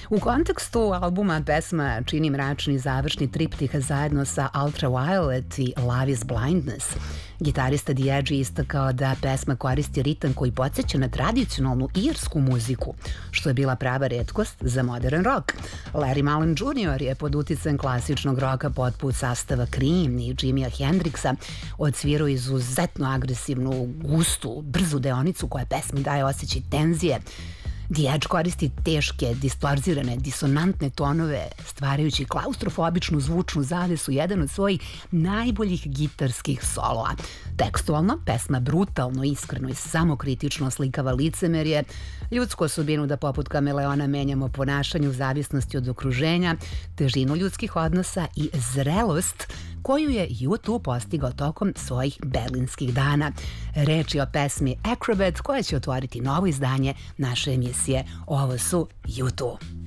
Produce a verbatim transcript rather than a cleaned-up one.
U kontekstu albuma pesma čini mračni završni triptih zajedno sa Ultraviolet i Love is Blindness. Gitarista Diageo istakao da pesma koristi ritam koji podsjeća na tradicionalnu irsku muziku, što je bila prava retkost za modern rock. Larry Mullen junior je pod uticajem klasičnog roka poput sastava Cream i Jimija Hendrixa odsvirao izuzetno agresivnu, gustu, brzu deonicu koja pesmi daje osjećaj tenzije. Diageo koristi teške, distorzirane, disonantne tonove, stvarajući klaustrofobičnu zvučnu zavesu, jedan od svojih najboljih gitarskih soloa. Tekstualno, pesma brutalno, iskreno i samokritično oslikava licemerje, ljudsku osobinu da poput kameleona menjamo ponašanje u zavisnosti od okruženja, težinu ljudskih odnosa i zrelost koju je U dva postigao tokom svojih berlinskih dana. Reč je o pesmi Acrobat koja će otvoriti novo izdanje naše emisije Ovo su U dva.